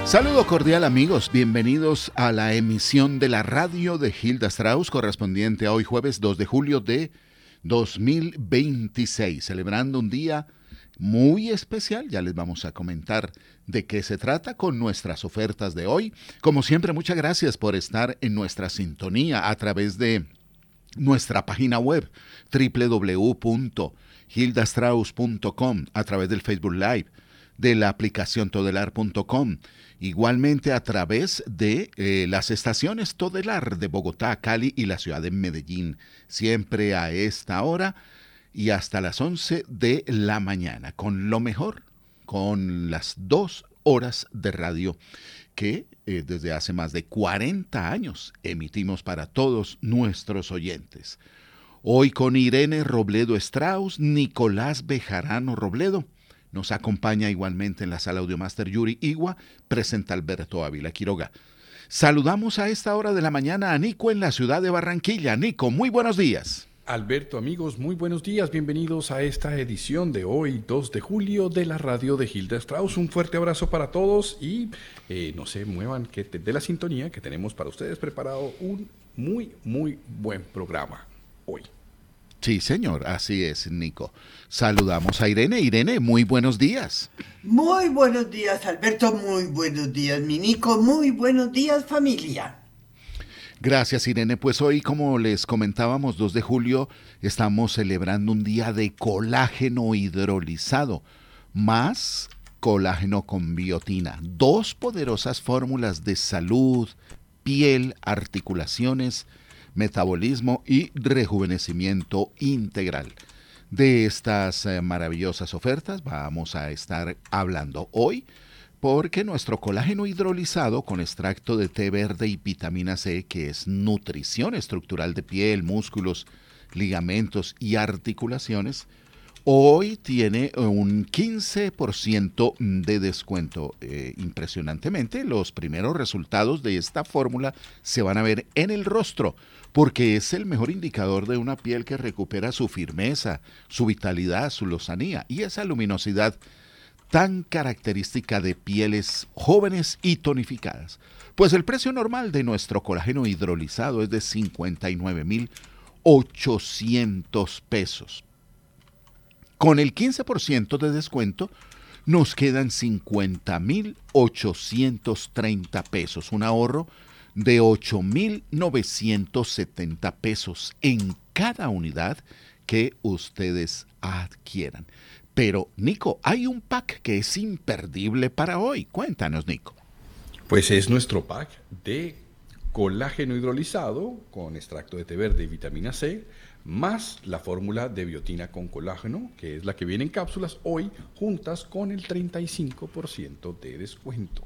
Saludo cordial amigos, bienvenidos a la emisión de la radio de Hilda Strauss correspondiente a hoy jueves 2 de julio de 2026, celebrando un día muy especial. Ya les vamos a comentar de qué se trata con nuestras ofertas de hoy. Como siempre, muchas gracias por estar en nuestra sintonía a través de nuestra página web www.hildastrauss.com, a través del Facebook Live, de la aplicación todelar.com, igualmente a través de las estaciones Todelar de Bogotá, Cali y la ciudad de Medellín, siempre a esta hora y hasta las 11 de la mañana, con lo mejor, con las 2 horas de radio que desde hace más de 40 años emitimos para todos nuestros oyentes. Hoy con Irene Robledo Strauss, Nicolás Bejarano Robledo. Nos acompaña igualmente en la sala Audiomaster Yuri Igua, presenta Alberto Ávila Quiroga. Saludamos a esta hora de la mañana a Nico en la ciudad de Barranquilla. Nico, muy buenos días. Alberto, amigos, muy buenos días. Bienvenidos a esta edición de hoy, 2 de julio, de la radio de Hilda Strauss. Un fuerte abrazo para todos y no se muevan de la sintonía que tenemos para ustedes preparado un muy buen programa hoy. Sí, señor, así es, Nico. Saludamos a Irene. Irene, muy buenos días. Muy buenos días, Alberto. Muy buenos días, mi Nico. Muy buenos días, familia. Gracias, Irene. Pues hoy, como les comentábamos, 2 de julio, estamos celebrando un día de colágeno hidrolizado, más colágeno con biotina. 2 poderosas fórmulas de salud, piel, articulaciones, metabolismo y rejuvenecimiento integral. De estas maravillosas ofertas vamos a estar hablando hoy, porque nuestro colágeno hidrolizado con extracto de té verde y vitamina C, que es nutrición estructural de piel, músculos, ligamentos y articulaciones, hoy tiene un 15% de descuento. Impresionantemente, los primeros resultados de esta fórmula se van a ver en el rostro, porque es el mejor indicador de una piel que recupera su firmeza, su vitalidad, su lozanía y esa luminosidad tan característica de pieles jóvenes y tonificadas. Pues el precio normal de nuestro colágeno hidrolizado es de 59.800 pesos. Con el 15% de descuento nos quedan 50.830 pesos, un ahorro de 8.970 pesos en cada unidad que ustedes adquieran. Pero, Nico, hay un pack que es imperdible para hoy. Cuéntanos, Nico. Pues es nuestro pack de colágeno hidrolizado con extracto de té verde y vitamina C, más la fórmula de biotina con colágeno, que es la que viene en cápsulas hoy, juntas con el 35% de descuento.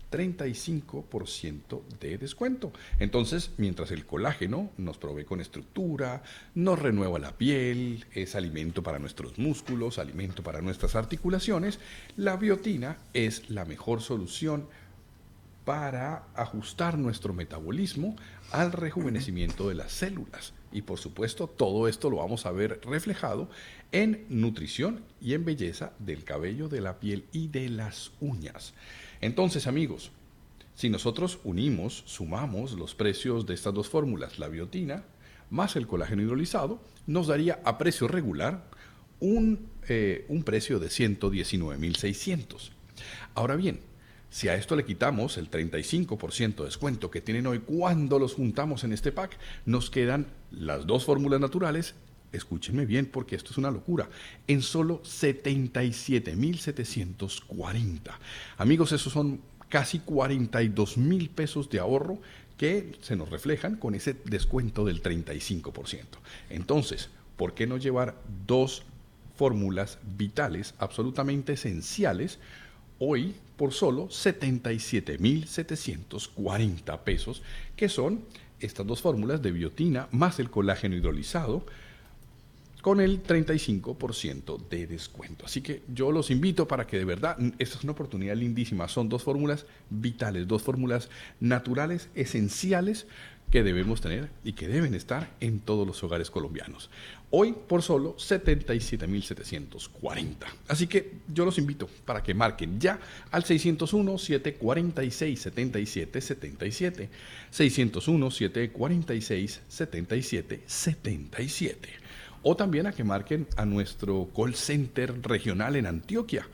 35% de descuento. Entonces, mientras el colágeno nos provee con estructura, nos renueva la piel, es alimento para nuestros músculos, alimento para nuestras articulaciones, la biotina es la mejor solución para ajustar nuestro metabolismo al rejuvenecimiento de las células. Y por supuesto, todo esto lo vamos a ver reflejado en nutrición y en belleza del cabello, de la piel y de las uñas. Entonces, amigos, si nosotros sumamos los precios de estas 2 fórmulas, la biotina más el colágeno hidrolizado, nos daría a precio regular un precio de 119.600. Ahora bien, si a esto le quitamos el 35% de descuento que tienen hoy cuando los juntamos en este pack, nos quedan las 2 fórmulas naturales. Escúchenme bien porque esto es una locura. En solo 77.740. Amigos, esos son casi 42.000 pesos de ahorro que se nos reflejan con ese descuento del 35%. Entonces, ¿por qué no llevar 2 fórmulas vitales absolutamente esenciales hoy por solo 77.740 pesos, que son estas 2 fórmulas de biotina más el colágeno hidrolizado con el 35% de descuento. Así que yo los invito para que de verdad, esta es una oportunidad lindísima. Son dos fórmulas vitales, dos fórmulas naturales, esenciales, que debemos tener y que deben estar en todos los hogares colombianos. Hoy por solo 77.740. Así que yo los invito para que marquen ya al 601-746-7777. 601-746-7777. O también a que marquen a nuestro call center regional en Antioquia.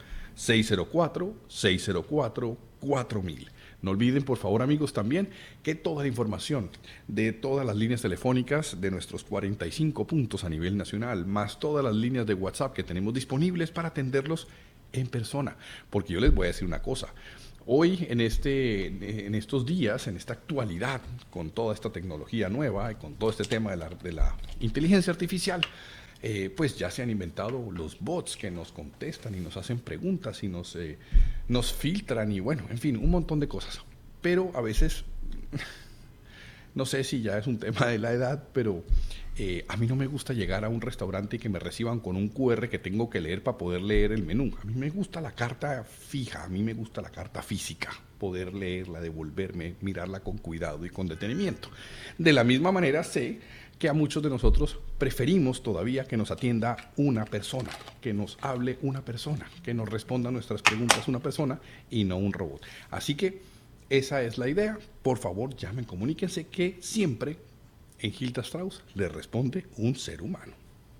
604-604-4000. No olviden, por favor, amigos, también que toda la información de todas las líneas telefónicas de nuestros 45 puntos a nivel nacional, más todas las líneas de WhatsApp que tenemos disponibles para atenderlos en persona. Porque yo les voy a decir una cosa. Hoy, en estos días, en esta actualidad, con toda esta tecnología nueva y con todo este tema de la inteligencia artificial, pues ya se han inventado los bots que nos contestan y nos hacen preguntas y nos filtran y bueno, en fin, un montón de cosas. Pero a veces, no sé si ya es un tema de la edad, pero a mí no me gusta llegar a un restaurante y que me reciban con un QR que tengo que leer para poder leer el menú. A mí me gusta la carta fija, a mí me gusta la carta física, poder leerla, devolverme, mirarla con cuidado y con detenimiento. De la misma manera sé que a muchos de nosotros preferimos todavía que nos atienda una persona, que nos hable una persona, que nos responda a nuestras preguntas una persona y no un robot. Así que esa es la idea. Por favor, llamen, comuníquense, que siempre en Hilda Strauss le responde un ser humano.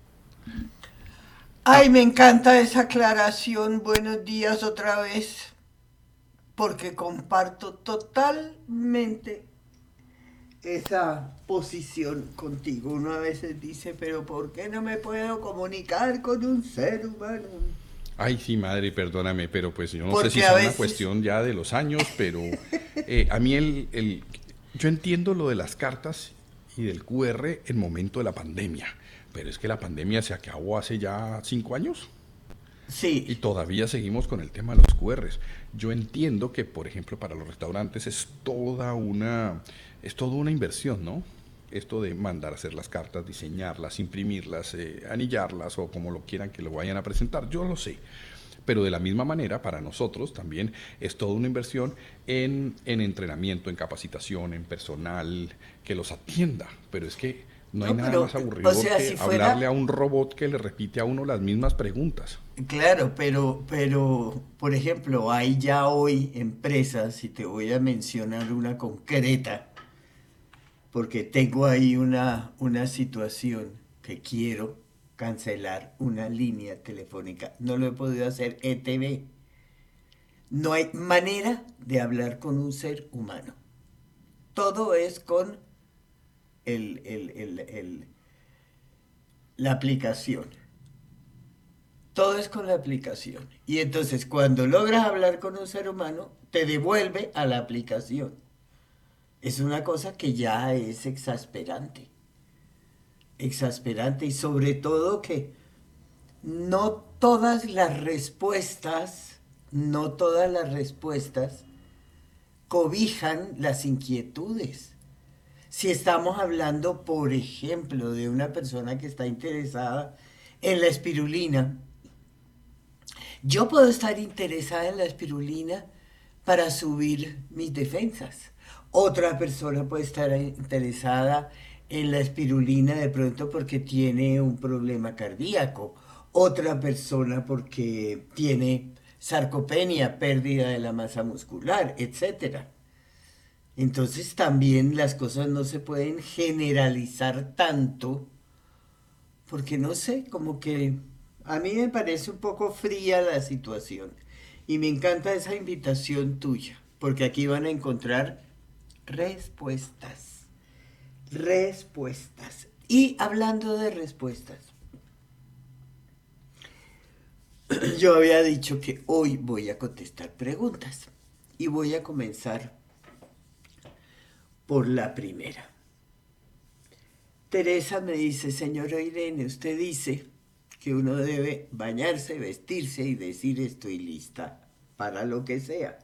Ay, me encanta esa aclaración. Buenos días otra vez, porque comparto totalmente esa posición contigo. Uno a veces dice, pero ¿por qué no me puedo comunicar con un ser humano? Ay, sí, madre, perdóname, pero pues yo no Porque sé si a es una veces- cuestión ya de los años, pero a mí yo entiendo lo de las cartas y del QR en momento de la pandemia, pero es que la pandemia se acabó hace ya 5 años. Y Sí, todavía seguimos con el tema de los QRs. Yo entiendo que, por ejemplo, para los restaurantes es toda una inversión, ¿no? Esto de mandar a hacer las cartas, diseñarlas, imprimirlas, anillarlas o como lo quieran que lo vayan a presentar, yo lo sé. Pero de la misma manera, para nosotros también es toda una inversión en entrenamiento, en capacitación, en personal que los atienda. Pero es que no hay no, nada pero, más o aburridor sea, que si hablarle fuera, a un robot que le repite a uno las mismas preguntas. claro, pero, por ejemplo, hay ya hoy empresas, y te voy a mencionar una concreta, porque tengo ahí una situación que quiero cancelar una línea telefónica. No lo he podido hacer ETV. No hay manera de hablar con un ser humano. Todo es con la aplicación. Todo es con la aplicación. Y entonces cuando logras hablar con un ser humano, te devuelve a la aplicación. Es una cosa que ya es exasperante. Exasperante y sobre todo que no todas las respuestas, no todas las respuestas cobijan las inquietudes. Si estamos hablando, por ejemplo, de una persona que está interesada en la espirulina, yo puedo estar interesada en la espirulina para subir mis defensas. Otra persona puede estar interesada en la espirulina de pronto porque tiene un problema cardíaco. Otra persona porque tiene sarcopenia, pérdida de la masa muscular, etcétera. Entonces también las cosas no se pueden generalizar tanto, porque no sé, como que a mí me parece un poco fría la situación. Y me encanta esa invitación tuya, porque aquí van a encontrar respuestas. Respuestas. Y hablando de respuestas, yo había dicho que hoy voy a contestar preguntas. Y voy a comenzar por la primera. Teresa me dice, señora Irene, usted dice que uno debe bañarse, vestirse y decir estoy lista para lo que sea.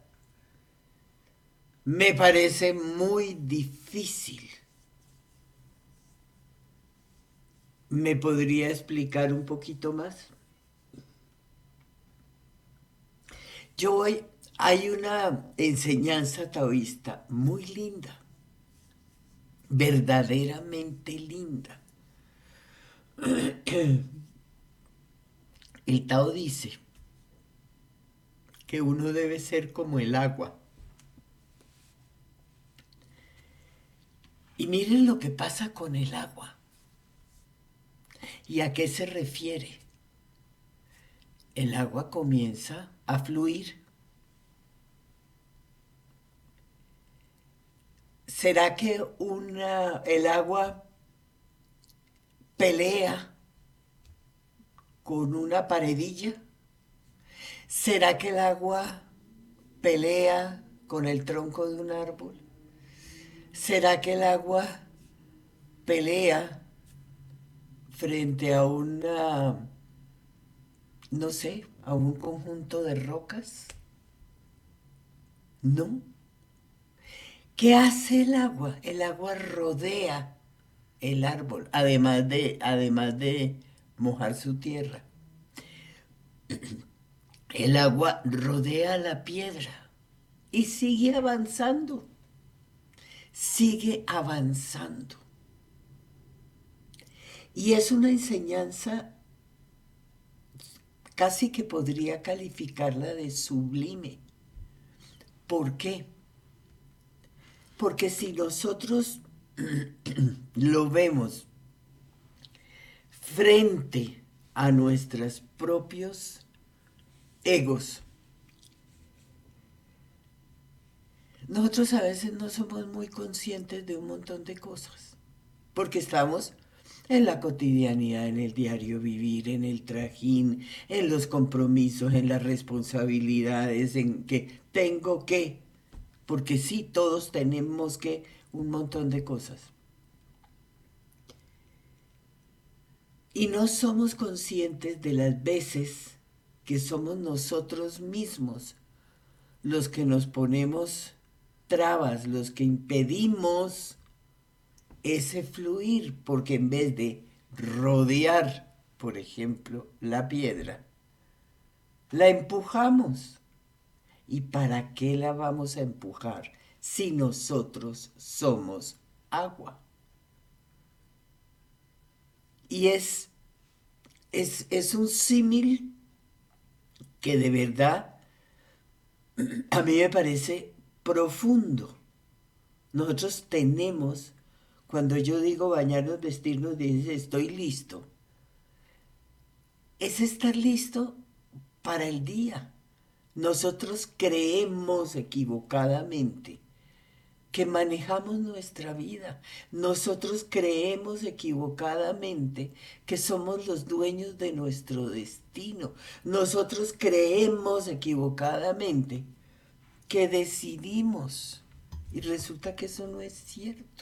Me parece muy difícil. ¿Me podría explicar un poquito más? Hay una enseñanza taoísta muy linda, verdaderamente linda. El Tao dice que uno debe ser como el agua. Y miren lo que pasa con el agua. ¿Y a qué se refiere? El agua comienza a fluir. ¿Será que el agua pelea con una paredilla? ¿Será que el agua pelea con el tronco de un árbol? ¿Será que el agua pelea frente a no sé, a un conjunto de rocas? No. ¿Qué hace el agua? El agua rodea el árbol, además de mojar su tierra. El agua rodea la piedra y sigue avanzando, sigue avanzando. Y es una enseñanza casi que podría calificarla de sublime. ¿Por qué? Porque si nosotros lo vemos frente a nuestros propios egos, nosotros a veces no somos muy conscientes de un montón de cosas, porque estamos en la cotidianidad, en el diario vivir, en el trajín, en los compromisos, en las responsabilidades, en que tengo que, porque sí, todos tenemos que un montón de cosas. Y no somos conscientes de las veces que somos nosotros mismos los que nos ponemos trabas, los que impedimos ese fluir, porque en vez de rodear, por ejemplo, la piedra, la empujamos. ¿Y para qué la vamos a empujar si nosotros somos agua? Y es un símil que de verdad a mí me parece profundo. Nosotros tenemos, cuando yo digo bañarnos, vestirnos, dice estoy listo, es estar listo para el día. Nosotros creemos equivocadamente que manejamos nuestra vida. Nosotros creemos equivocadamente que somos los dueños de nuestro destino. Nosotros creemos equivocadamente que decidimos. Y resulta que eso no es cierto.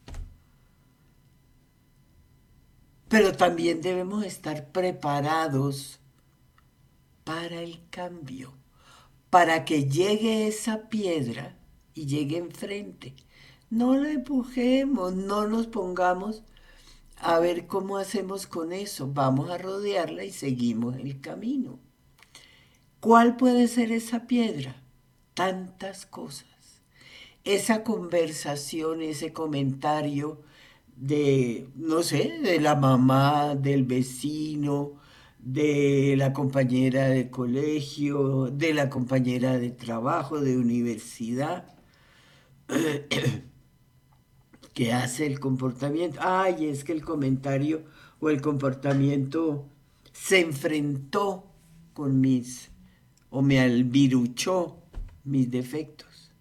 Pero también debemos estar preparados para el cambio, para que llegue esa piedra y llegue enfrente. No la empujemos, no nos pongamos a ver cómo hacemos con eso. Vamos a rodearla y seguimos el camino. ¿Cuál puede ser esa piedra? Tantas cosas. Esa conversación, ese comentario de, no sé, de la mamá, del vecino, de la compañera de colegio, de la compañera de trabajo, de universidad, que hace el comportamiento. Ay, es que el comentario o el comportamiento se enfrentó con o me albiruchó mis defectos.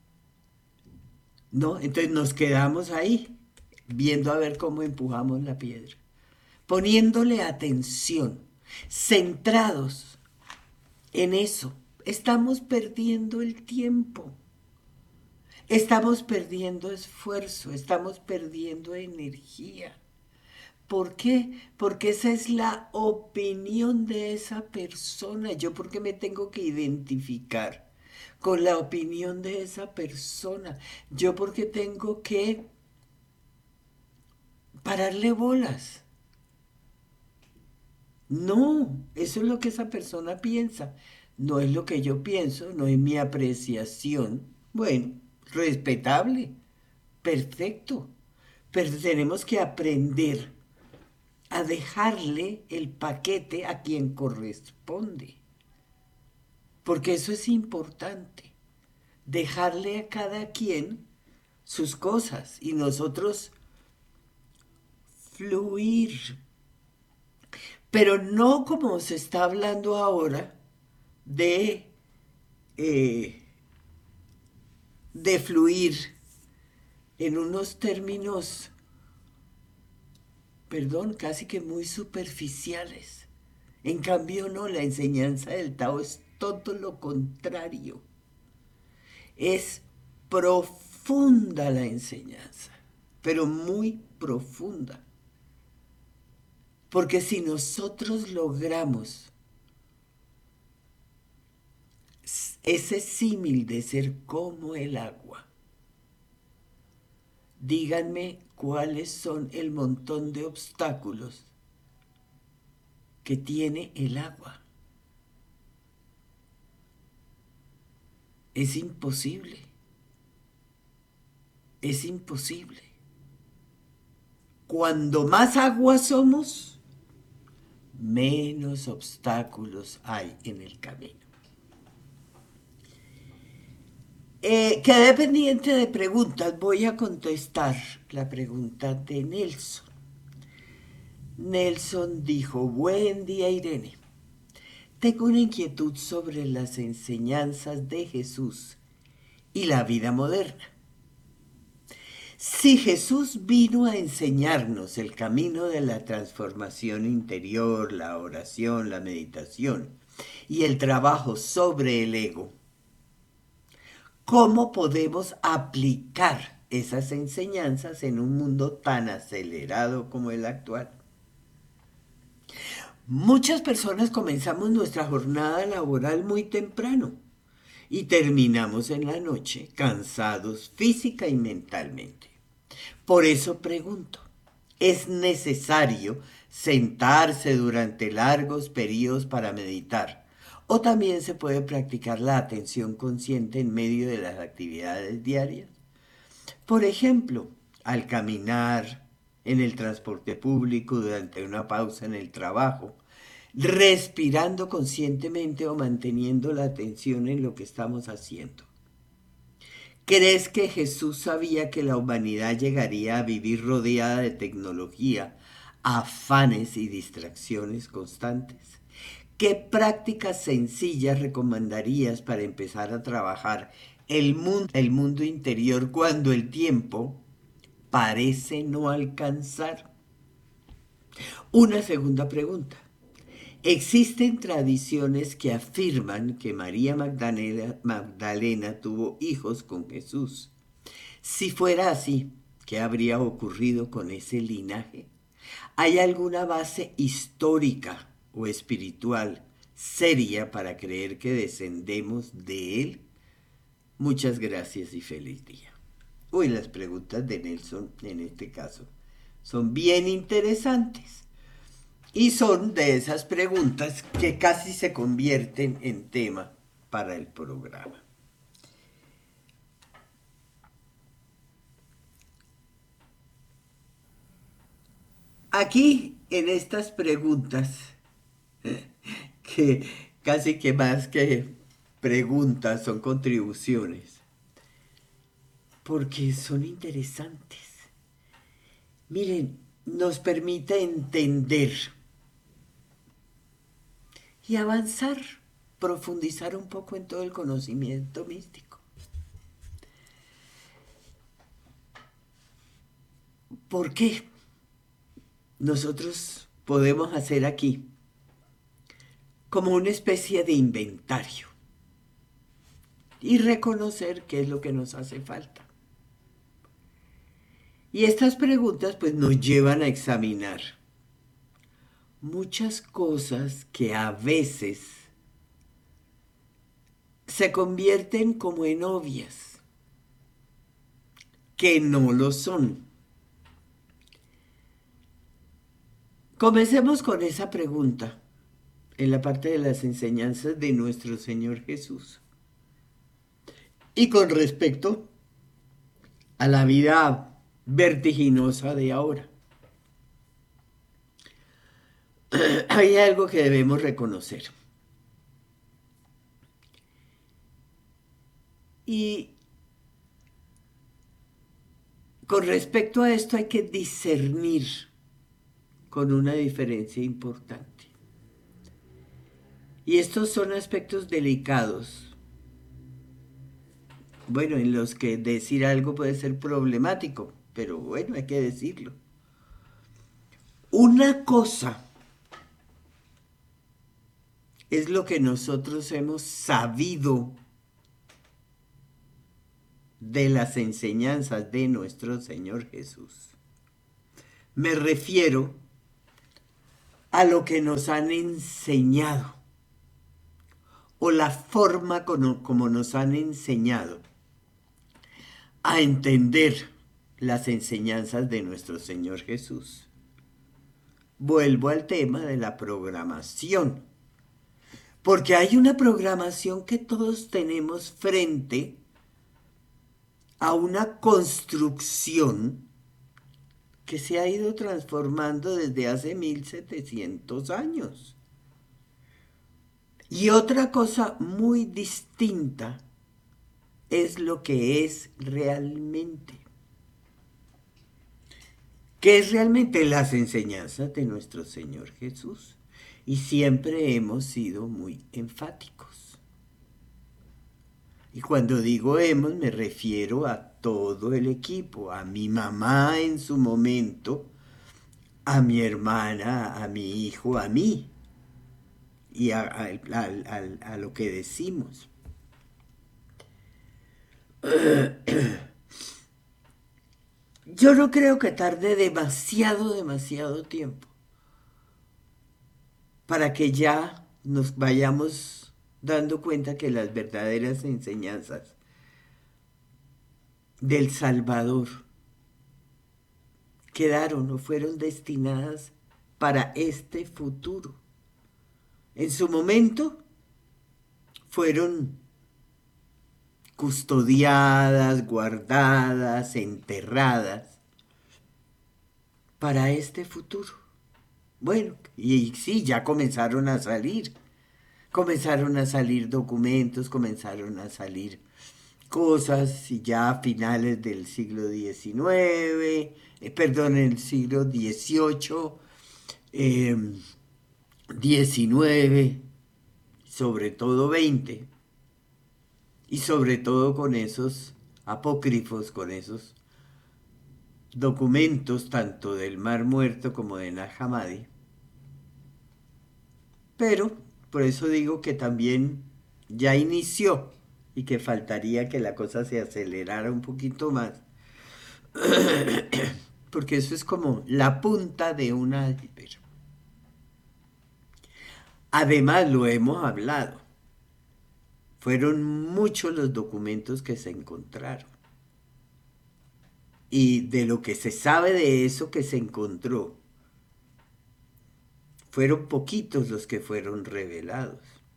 ¿No? Entonces nos quedamos ahí, viendo a ver cómo empujamos la piedra, poniéndole atención, centrados en eso. Estamos perdiendo el tiempo, estamos perdiendo esfuerzo, estamos perdiendo energía. ¿Por qué? Porque esa es la opinión de esa persona. ¿Yo por qué me tengo que identificar con la opinión de esa persona? ¿Yo por qué tengo que pararle bolas? No, eso es lo que esa persona piensa. No es lo que yo pienso, no es mi apreciación. Bueno, respetable, perfecto. Pero tenemos que aprender a dejarle el paquete a quien corresponde. Porque eso es importante. Dejarle a cada quien sus cosas y nosotros fluir. Pero no como se está hablando ahora de, eh, de fluir en unos términos, perdón, casi que muy superficiales. En cambio, no, la enseñanza del Tao es todo lo contrario. Es profunda la enseñanza, pero muy profunda. Porque si nosotros logramos ese símil de ser como el agua, díganme cuáles son el montón de obstáculos que tiene el agua. Es imposible. Es imposible. Cuando más agua somos, menos obstáculos hay en el camino. Quedé pendiente de preguntas. Voy a contestar la pregunta de Nelson. Nelson dijo, buen día Irene. Tengo una inquietud sobre las enseñanzas de Jesús y la vida moderna. Si Jesús vino a enseñarnos el camino de la transformación interior, la oración, la meditación y el trabajo sobre el ego, ¿cómo podemos aplicar esas enseñanzas en un mundo tan acelerado como el actual? Muchas personas comenzamos nuestra jornada laboral muy temprano y terminamos en la noche cansados física y mentalmente. Por eso pregunto, ¿es necesario sentarse durante largos periodos para meditar? ¿O también se puede practicar la atención consciente en medio de las actividades diarias? Por ejemplo, al caminar, en el transporte público, durante una pausa en el trabajo, respirando conscientemente o manteniendo la atención en lo que estamos haciendo. ¿Crees que Jesús sabía que la humanidad llegaría a vivir rodeada de tecnología, afanes y distracciones constantes? ¿Qué prácticas sencillas recomendarías para empezar a trabajar el mundo interior cuando el tiempo parece no alcanzar? Una segunda pregunta. Existen tradiciones que afirman que María Magdalena tuvo hijos con Jesús. Si fuera así, ¿qué habría ocurrido con ese linaje? ¿Hay alguna base histórica o espiritual seria para creer que descendemos de él? Muchas gracias y feliz día. Uy, las preguntas de Nelson en este caso son bien interesantes. Y son de esas preguntas que casi se convierten en tema para el programa. Aquí, en estas preguntas, que casi que más que preguntas son contribuciones, porque son interesantes. Miren, nos permite entender y avanzar, profundizar un poco en todo el conocimiento místico. ¿Por qué? Nosotros podemos hacer aquí como una especie de inventario y reconocer qué es lo que nos hace falta. Y estas preguntas pues nos llevan a examinar muchas cosas que a veces se convierten como en obvias, que no lo son. Comencemos con esa pregunta. en la parte de las enseñanzas de nuestro Señor Jesús. Y con respecto a la vida vertiginosa de ahora, hay algo que debemos reconocer. Y con respecto a esto hay que discernir con una diferencia importante. Y estos son aspectos delicados, bueno, en los que decir algo puede ser problemático, pero bueno, hay que decirlo. Una cosa es lo que nosotros hemos sabido de las enseñanzas de nuestro Señor Jesús. Me refiero a lo que nos han enseñado o la forma como nos han enseñado a entender las enseñanzas de nuestro Señor Jesús. Vuelvo al tema de la programación, porque hay una programación que todos tenemos frente a una construcción que se ha ido transformando desde hace 1700 años. Y otra cosa muy distinta es lo que es realmente. ¿Qué es realmente? Las enseñanzas de nuestro Señor Jesús. Y siempre hemos sido muy enfáticos. Y cuando digo hemos, me refiero a todo el equipo, a mi mamá en su momento, a mi hermana, a mi hijo, a mí, y a lo que decimos. Yo no creo que tarde demasiado tiempo para que ya nos vayamos dando cuenta que las verdaderas enseñanzas del Salvador quedaron o fueron destinadas para este futuro. En su momento fueron custodiadas, guardadas, enterradas para este futuro. Bueno, y sí, ya comenzaron a salir documentos, comenzaron a salir cosas, y ya a finales del siglo XIX, en el siglo XVIII, XIX, sobre todo XX, y sobre todo con esos apócrifos, con esos documentos tanto del Mar Muerto como de Nag Hammadi. Pero por eso digo que también ya inició y que faltaría que la cosa se acelerara un poquito más, porque eso es como la punta de una iceberg. Además, lo hemos hablado, fueron muchos los documentos que se encontraron. Y de lo que se sabe de eso que se encontró, fueron poquitos los que fueron revelados.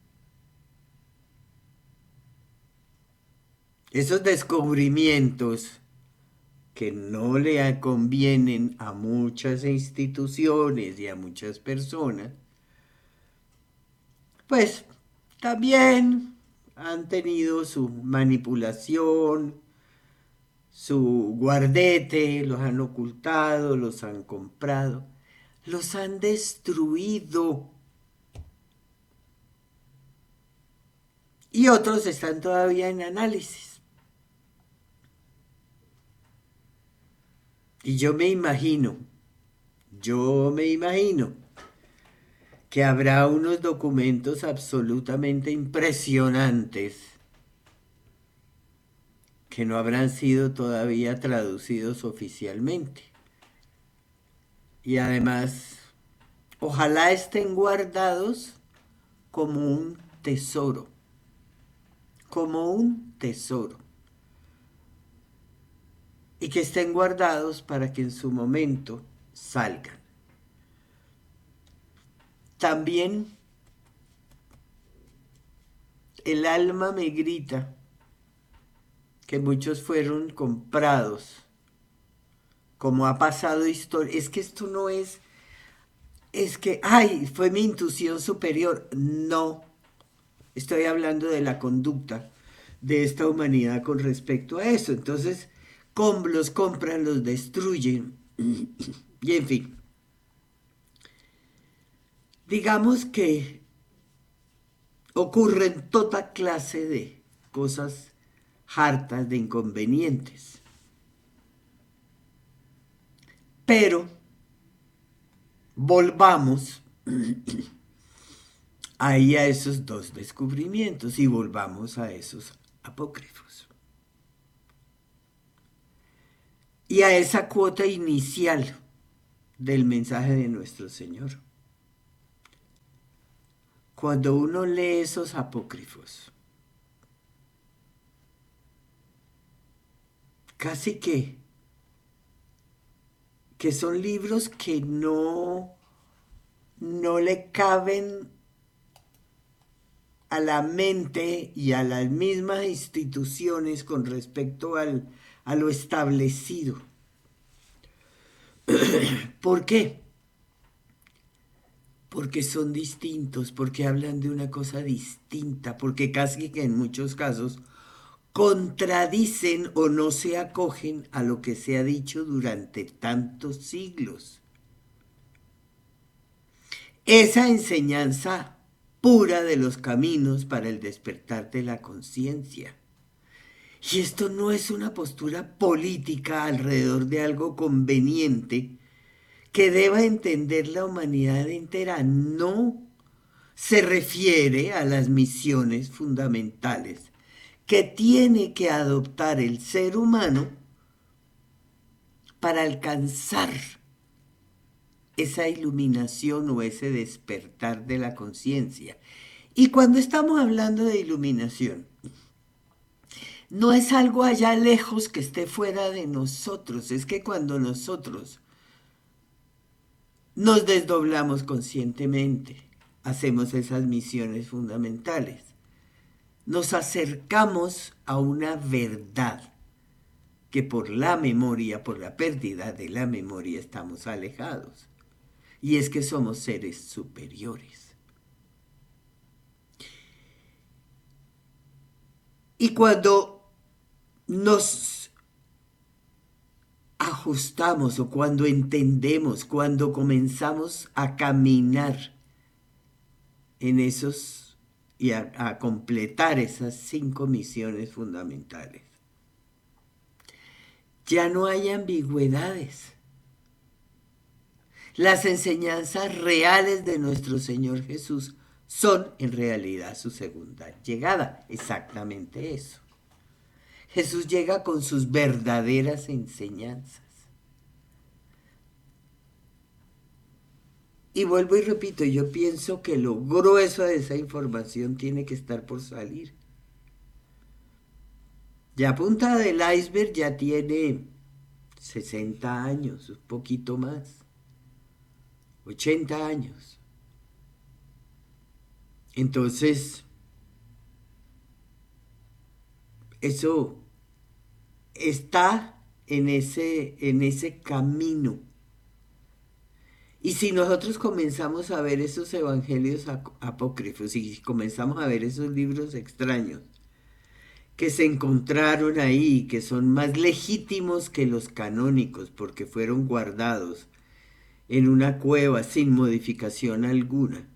Esos descubrimientos que no le convienen a muchas instituciones y a muchas personas, pues también han tenido su manipulación, su guardete, los han ocultado, los han comprado, los han destruido. Y otros están todavía en análisis. Y yo me imagino que habrá unos documentos absolutamente impresionantes que no habrán sido todavía traducidos oficialmente. Y además, ojalá estén guardados como un tesoro. Como un tesoro. Y que estén guardados para que en su momento salgan. También el alma me grita que muchos fueron comprados, como ha pasado historia. Es que esto no es que, ay, fue mi intuición superior. No, estoy hablando de la conducta de esta humanidad con respecto a eso. Entonces, los compran, los destruyen. Y en fin, digamos que ocurren toda clase de cosas hartas, de inconvenientes. Pero volvamos ahí a esos dos descubrimientos y volvamos a esos apócrifos. Y a esa cuota inicial del mensaje de nuestro Señor. Cuando uno lee esos apócrifos, casi que son libros que no le caben a la mente y a las mismas instituciones con respecto a lo establecido. ¿Por qué? Porque son distintos, porque hablan de una cosa distinta, porque casi que en muchos casos contradicen o no se acogen a lo que se ha dicho durante tantos siglos. Esa enseñanza pura de los caminos para el despertar de la conciencia. Y esto no es una postura política alrededor de algo conveniente que deba entender la humanidad entera. No, se refiere a las misiones fundamentales que tiene que adoptar el ser humano para alcanzar esa iluminación o ese despertar de la conciencia. Y cuando estamos hablando de iluminación, no es algo allá lejos que esté fuera de nosotros, es que cuando nosotros nos desdoblamos conscientemente, hacemos esas misiones fundamentales, nos acercamos a una verdad que por la memoria, por la pérdida de la memoria, estamos alejados. Y es que somos seres superiores. Y cuando nos ajustamos o cuando entendemos, cuando comenzamos a caminar en esos y a completar esas 5 misiones fundamentales, ya no hay ambigüedades. Las enseñanzas reales de nuestro Señor Jesús son en realidad su segunda llegada, exactamente eso. Jesús llega con sus verdaderas enseñanzas. Y vuelvo y repito, yo pienso que lo grueso de esa información tiene que estar por salir. Ya punta del iceberg ya tiene 60 años, un poquito más, 80 años. Entonces, eso está en ese camino. Y si nosotros comenzamos a ver esos evangelios apócrifos y comenzamos a ver esos libros extraños que se encontraron ahí, que son más legítimos que los canónicos porque fueron guardados en una cueva sin modificación alguna,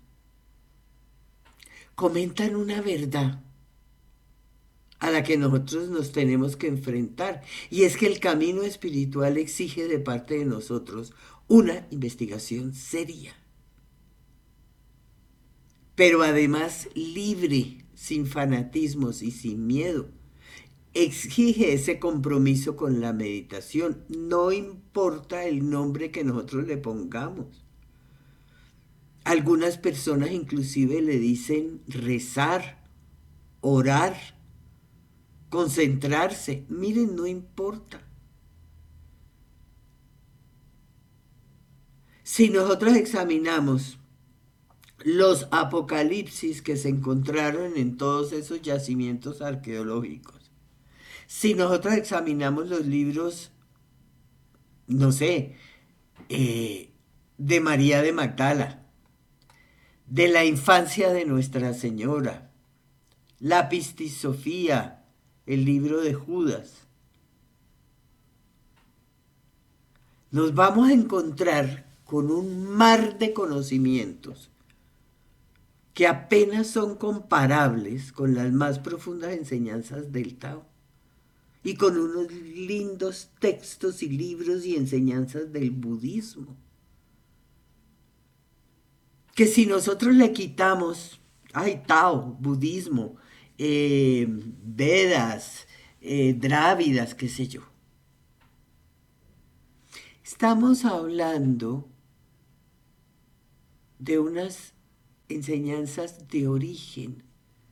comentan una verdad a la que nosotros nos tenemos que enfrentar. Y es que el camino espiritual exige de parte de nosotros una investigación seria, pero además libre, sin fanatismos y sin miedo. Exige ese compromiso con la meditación, no importa el nombre que nosotros le pongamos. Algunas personas inclusive le dicen rezar, orar, concentrarse. Miren, no importa. Si nosotros examinamos los apocalipsis que se encontraron en todos esos yacimientos arqueológicos. Si nosotros examinamos los libros, no sé, de María de Magdala, de la infancia de Nuestra Señora, la Pistisofía, el libro de Judas, nos vamos a encontrar con un mar de conocimientos que apenas son comparables con las más profundas enseñanzas del Tao y con unos lindos textos y libros y enseñanzas del budismo. Que si nosotros le quitamos, Tao, budismo, Vedas, Drávidas, qué sé yo. Estamos hablando de unas enseñanzas de origen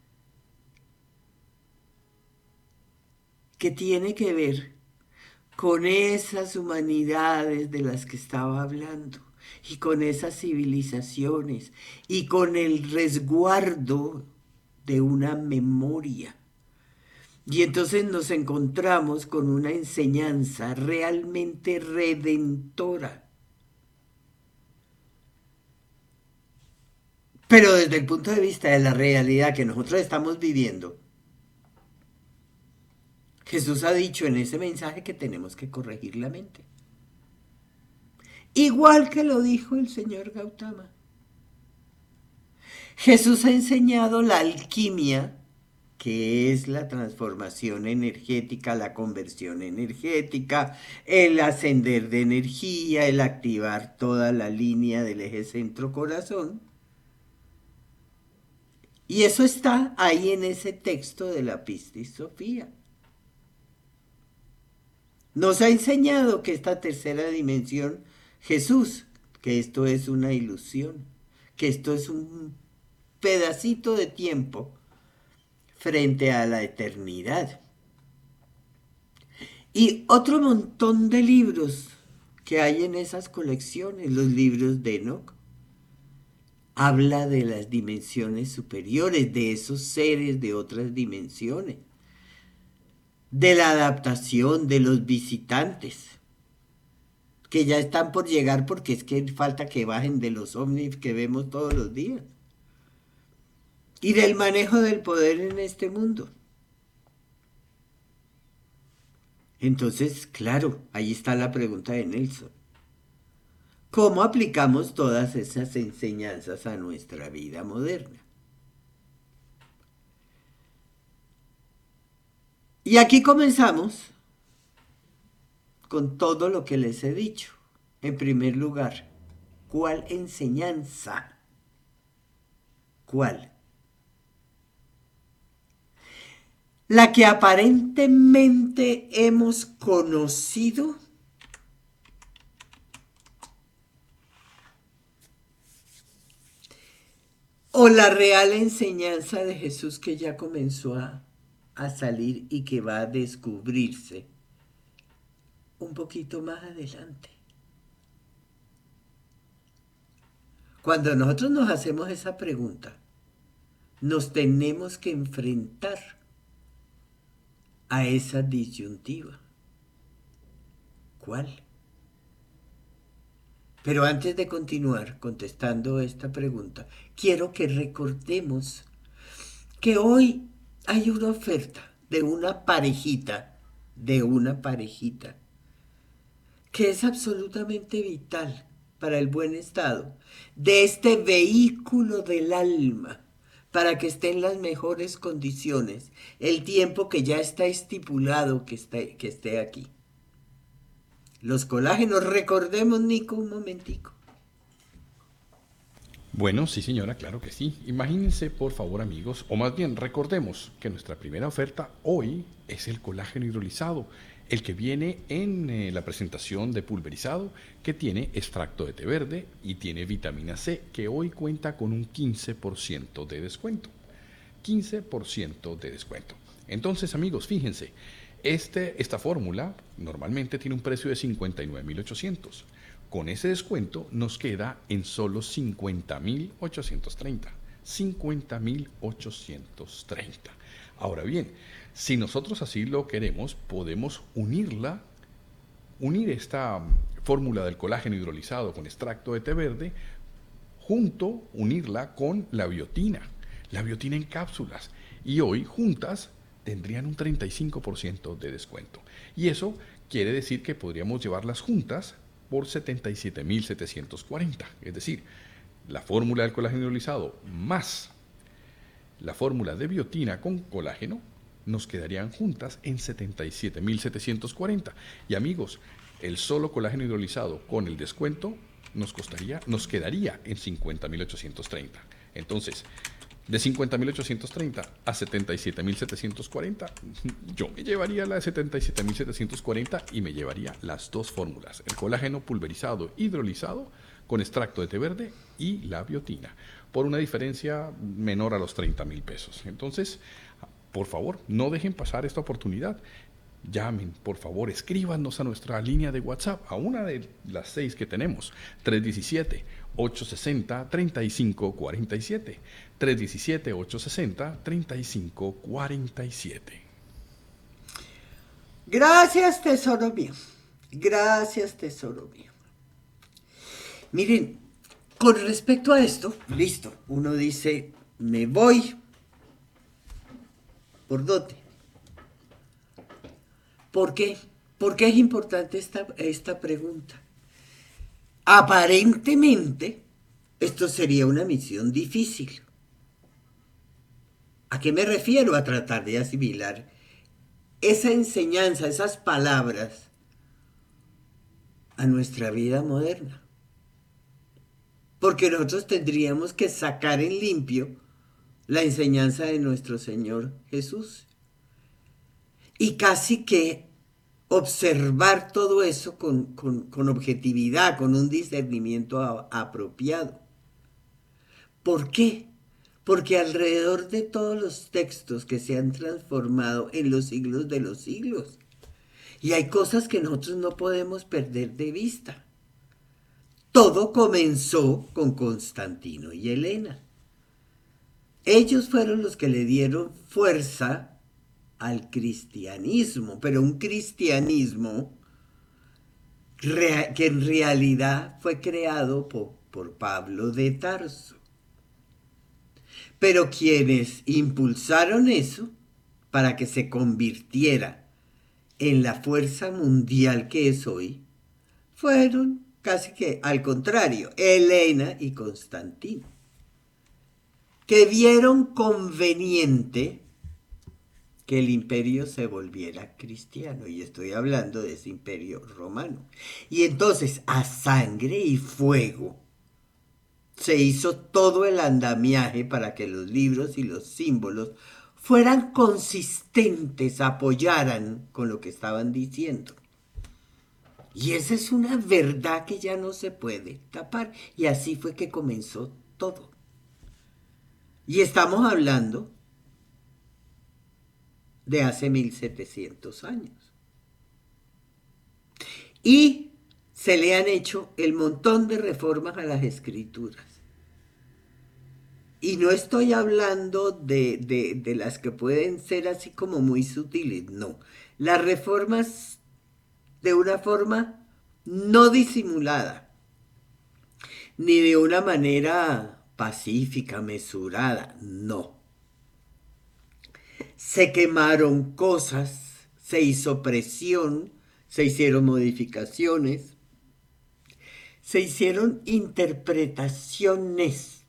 que tiene que ver con esas humanidades de las que estaba hablando y con esas civilizaciones y con el resguardo de una memoria. Y entonces nos encontramos con una enseñanza realmente redentora. Pero desde el punto de vista de la realidad que nosotros estamos viviendo, Jesús ha dicho en ese mensaje que tenemos que corregir la mente. Igual que lo dijo el señor Gautama. Jesús ha enseñado la alquimia, que es la transformación energética, la conversión energética, el ascender de energía, el activar toda la línea del eje centro-corazón. Y eso está ahí en ese texto de la Pistisofía. Nos ha enseñado que esta tercera dimensión, Jesús, que esto es una ilusión, que esto es un pedacito de tiempo frente a la eternidad. Y otro montón de libros que hay en esas colecciones, los libros de Enoch, habla de las dimensiones superiores, de esos seres de otras dimensiones, de la adaptación, de los visitantes, que ya están por llegar porque es que falta que bajen de los ovnis que vemos todos los días. Y del manejo del poder en este mundo. Entonces, claro, ahí está la pregunta de Nelson. ¿Cómo aplicamos todas esas enseñanzas a nuestra vida moderna? Y aquí comenzamos con todo lo que les he dicho. En primer lugar, ¿cuál enseñanza? ¿Cuál? La que aparentemente hemos conocido, o la real enseñanza de Jesús que ya comenzó a salir y que va a descubrirse un poquito más adelante. Cuando nosotros nos hacemos esa pregunta, nos tenemos que enfrentar a esa disyuntiva. ¿Cuál? Pero antes de continuar contestando esta pregunta, quiero que recordemos que hoy hay una oferta de una parejita, que es absolutamente vital para el buen estado de este vehículo del alma, para que esté en las mejores condiciones, el tiempo que ya está estipulado que esté aquí. Los colágenos, recordemos, Nico, un momentico. Bueno, sí señora, claro que sí. Imagínense, por favor, amigos, o más bien recordemos que nuestra primera oferta hoy es el colágeno hidrolizado, el que viene en la presentación de pulverizado, que tiene extracto de té verde y tiene vitamina C, que hoy cuenta con un 15% de descuento. 15% de descuento. Entonces, amigos, fíjense, esta fórmula normalmente tiene un precio de 59.800. Con ese descuento nos queda en solo 50.830. 50.830. Ahora bien, si nosotros así lo queremos, podemos unir esta fórmula del colágeno hidrolizado con extracto de té verde, unirla con la biotina en cápsulas. Y hoy juntas tendrían un 35% de descuento. Y eso quiere decir que podríamos llevarlas juntas por 77.740. Es decir, la fórmula del colágeno hidrolizado más la fórmula de biotina con colágeno nos quedarían juntas en 77.740. Y amigos, el solo colágeno hidrolizado con el descuento nos quedaría en 50.830. Entonces, de 50.830 a 77.740, yo me llevaría la de 77.740 y me llevaría las dos fórmulas, el colágeno pulverizado hidrolizado con extracto de té verde y la biotina, por una diferencia menor a los 30.000 pesos. Entonces, por favor, no dejen pasar esta oportunidad. Llamen, por favor, escríbanos a nuestra línea de WhatsApp, a una de las 6 que tenemos, 317-860-3547. 317-860-3547. Gracias, tesoro mío. Gracias, tesoro mío. Miren, con respecto a esto, listo, uno dice, me voy. ¿Por dónde? ¿Por qué? ¿Por qué es importante esta pregunta? Aparentemente, esto sería una misión difícil. ¿A qué me refiero? A tratar de asimilar esa enseñanza, esas palabras a nuestra vida moderna. Porque nosotros tendríamos que sacar en limpio la enseñanza de nuestro Señor Jesús. Y casi que observar todo eso con objetividad, con un discernimiento apropiado. ¿Por qué? Porque alrededor de todos los textos que se han transformado en los siglos de los siglos, y hay cosas que nosotros no podemos perder de vista. Todo comenzó con Constantino y Helena. Ellos fueron los que le dieron fuerza al cristianismo, pero un cristianismo que en realidad fue creado por Pablo de Tarso. Pero quienes impulsaron eso para que se convirtiera en la fuerza mundial que es hoy, fueron casi que al contrario, Helena y Constantino, que vieron conveniente que el imperio se volviera cristiano, y estoy hablando de ese imperio romano. Y entonces, a sangre y fuego, se hizo todo el andamiaje para que los libros y los símbolos fueran consistentes, apoyaran con lo que estaban diciendo. Y esa es una verdad que ya no se puede tapar. Y así fue que comenzó todo. Y estamos hablando de hace 1700 años. Y se le han hecho el montón de reformas a las escrituras. Y no estoy hablando de las que pueden ser así como muy sutiles, no. Las reformas de una forma no disimulada, ni de una manera pacífica, mesurada, no. Se quemaron cosas, se hizo presión, se hicieron modificaciones, se hicieron interpretaciones.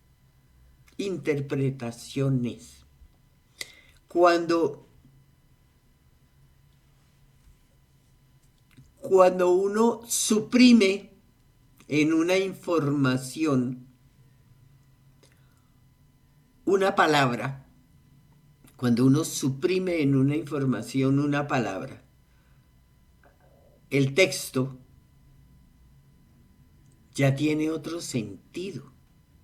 Cuando uno suprime en una información una palabra, cuando uno suprime en una información una palabra, el texto ya tiene otro sentido.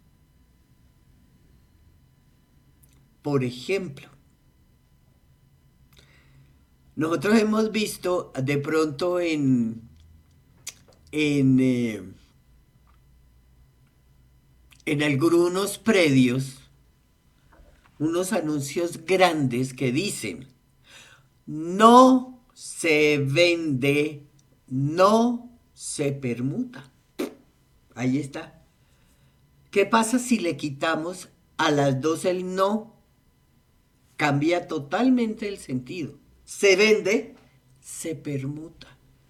Por ejemplo, nosotros hemos visto de pronto en en algunos predios unos anuncios grandes que dicen: no se vende, no se permuta. Ahí está. ¿Qué pasa si le quitamos a las dos el no? Cambia totalmente el sentido. Se vende, se permuta.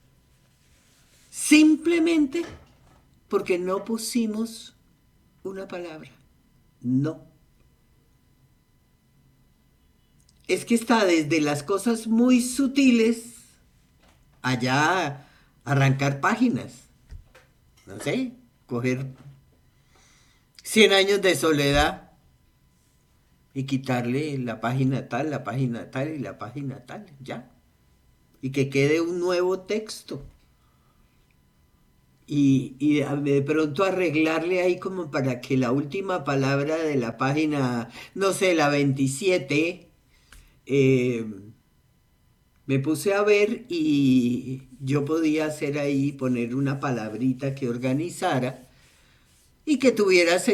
Simplemente porque no pusimos una palabra. No. Es que está desde las cosas muy sutiles allá arrancar páginas. No sé, coger 100 años de soledad y quitarle la página tal y la página tal, ya. Y que quede un nuevo texto. Y de pronto arreglarle ahí como para que la última palabra de la página, no sé, la 27, me puse a ver y yo podía hacer ahí, poner una palabrita que organizara y que tuviera